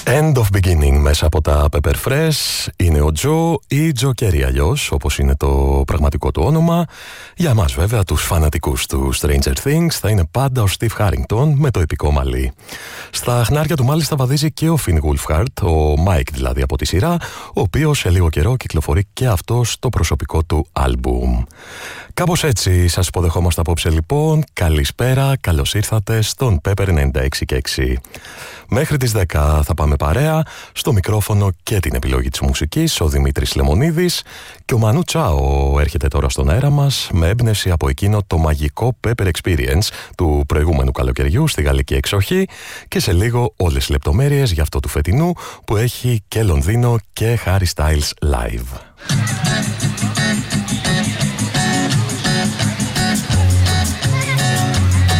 End of Beginning μέσα από τα Pepper Fresh. Είναι ο Τζο ή Τζο Κέρι αλλιώς, όπως είναι το πραγματικό του όνομα. Για μας βέβαια, τους φανατικούς του Stranger Things, θα είναι πάντα ο Steve Harrington με το επικό μαλλί. Στα χνάρια του μάλιστα βαδίζει και ο Finn Wolfhard, ο Mike δηλαδή από τη σειρά, ο οποίος σε λίγο καιρό κυκλοφορεί και αυτός το προσωπικό του άλμπουμ. Κάπως έτσι σας υποδεχόμαστε απόψε λοιπόν. Καλησπέρα, καλώς ήρθατε στον Pepper 96,6. Μέχρι τις 10 θα πάμε παρέα. Στο μικρόφωνο και την επιλογή της μουσικής ο Δημήτρης Λεμονίδης, και ο Μανού Τσάο έρχεται τώρα στον αέρα μας με έμπνευση από εκείνο το μαγικό Pepper Experience του προηγούμενου καλοκαιριού στη γαλλική εξοχή, και σε λίγο όλες τις λεπτομέρειες για αυτό του φετινού που έχει και Λονδίνο και Harry Styles live.